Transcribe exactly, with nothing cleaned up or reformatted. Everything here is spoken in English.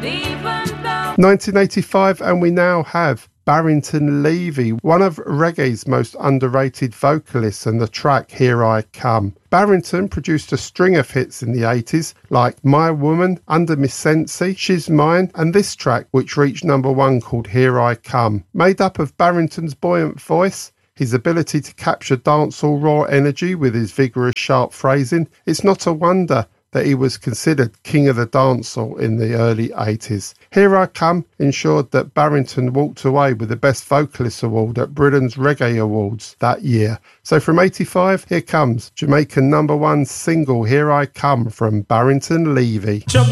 nineteen eighty-five, and we now have Barrington Levy, one of reggae's most underrated vocalists, and the track Here I Come. Barrington produced a string of hits in the eighties like My Woman, Under Me Sensi, She's Mine, and this track which reached number one called Here I Come. Made up of Barrington's buoyant voice, his ability to capture dancehall raw energy with his vigorous sharp phrasing, it's not a wonder that he was considered king of the dancehall in the early eighties. Here I Come ensured that Barrington walked away with the Best Vocalist Award at Britain's Reggae Awards that year. So from eighty-five, here comes Jamaican number one single Here I Come from Barrington Levy.